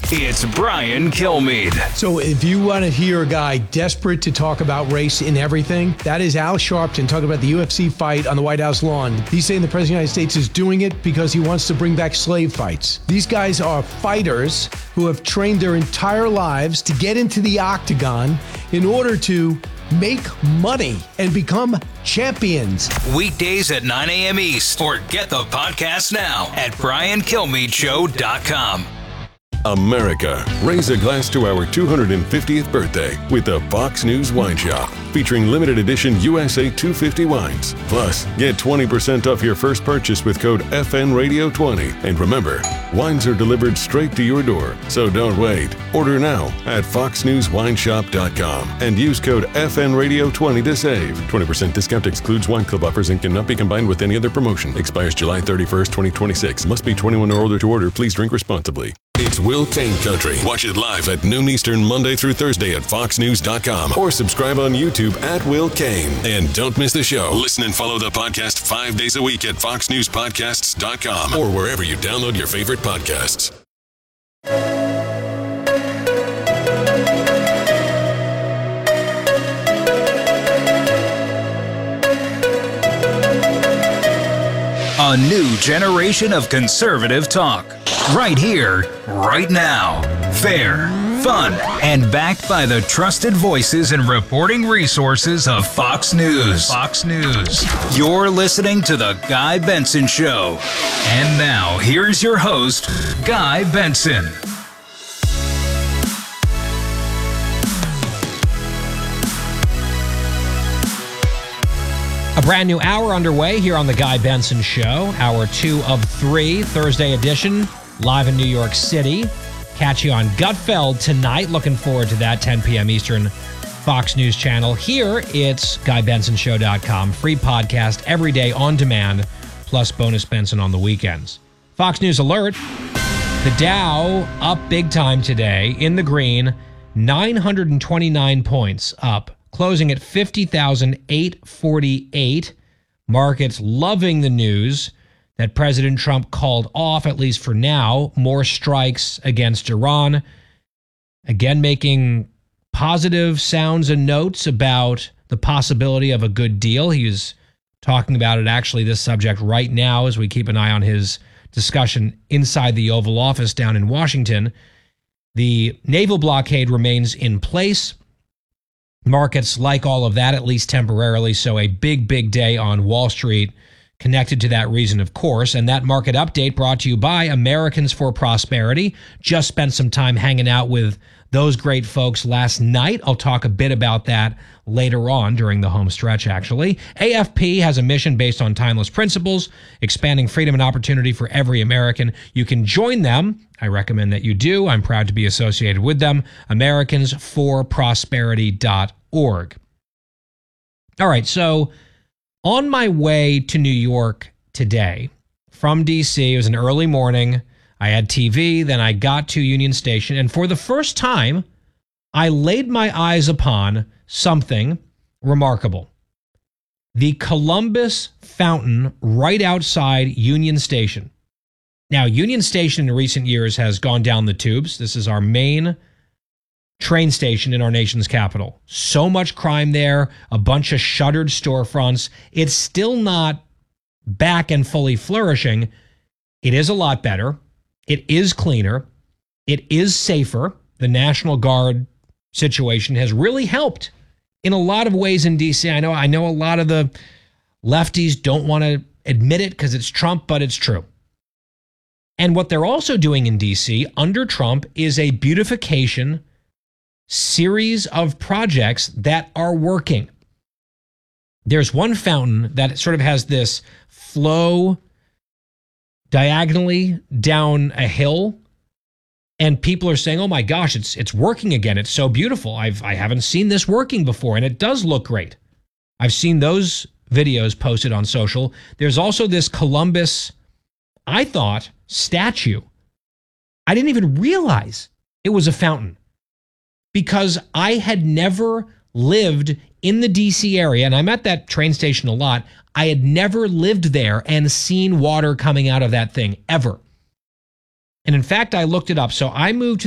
It's Brian Kilmeade. So if you want to hear a guy desperate to talk about race in everything, that is Al Sharpton talking about the UFC fight on the White House lawn. He's saying the President of the United States is doing it because he wants to bring back slave fights. These guys are fighters who have trained their entire lives to get into the octagon in order to make money and become champions. Weekdays at 9 a.m. East, or get the podcast now at briankilmeadshow.com. America, raise a glass to our 250th birthday with the Fox News Wine Shop, featuring limited edition USA 250 wines. Plus, get 20% off your first purchase with code FNRadio20. And remember, wines are delivered straight to your door, so don't wait. Order now at foxnewswineshop.com and use code FNRadio20 to save. 20% discount excludes wine club offers and cannot be combined with any other promotion. Expires July 31st, 2026. Must be 21 or older to order. Please drink responsibly. It's Will Kane Country. Watch it live at noon Eastern, Monday through Thursday at foxnews.com or subscribe on YouTube at Will Kane. And don't miss the show. Listen and follow the podcast 5 days a week at foxnewspodcasts.com or wherever you download your favorite podcasts. A new generation of conservative talk. Right here, right now. Fair, fun, and backed by the trusted voices and reporting resources of Fox News. Fox News. You're listening to The Guy Benson Show. And now, here's your host, Guy Benson. A brand new hour underway here on The Guy Benson Show. Hour 2 of 3, Thursday edition, live in New York City. Catch you on Gutfeld tonight. Looking forward to that, 10 p.m. Eastern, Fox News Channel. Here, it's GuyBensonShow.com. Free podcast every day on demand, plus bonus Benson on the weekends. Fox News alert. The Dow up big time today in the green, 929 points up, closing at 50,848. Markets loving the news that President Trump called off, at least for now, more strikes against Iran. Again, making positive sounds and notes about the possibility of a good deal. He was talking about it, actually, this subject right now, as we keep an eye on his discussion inside the Oval Office down in Washington. The naval blockade remains in place. Markets like all of that, at least temporarily. So a big, big day on Wall Street connected to that reason, of course. And that market update brought to you by Americans for Prosperity. Just spent some time hanging out with those great folks last night. I'll talk a bit about that later on during the home stretch, actually. AFP has a mission based on timeless principles, expanding freedom and opportunity for every American. You can join them. I recommend that you do. I'm proud to be associated with them. AmericansForProsperity.org. All right, so on my way to New York today from D.C., it was an early morning. I had TV, then I got to Union Station, and for the first time, I laid my eyes upon something remarkable. The Columbus Fountain right outside Union Station. Now, Union Station in recent years has gone down the tubes. This is our main train station in our nation's capital. So much crime there, a bunch of shuttered storefronts. It's still not back and fully flourishing. It is a lot better. It is cleaner. It is safer. The National Guard situation has really helped in a lot of ways in D.C. I know a lot of the lefties don't want to admit it because it's Trump, but it's true. And what they're also doing in D.C. under Trump is a beautification series of projects that are working. There's one fountain that sort of has this flow diagonally down a hill, and people are saying, oh my gosh, it's working again. It's so beautiful. I haven't seen this working before, and it does look great. I've seen those videos posted on social. There's also this Columbus, I thought, statue. I didn't even realize it was a fountain because I had never lived in the DC area, and I'm at that train station a lot. I had never lived there and seen water coming out of that thing ever. And in fact, I looked it up. So I moved to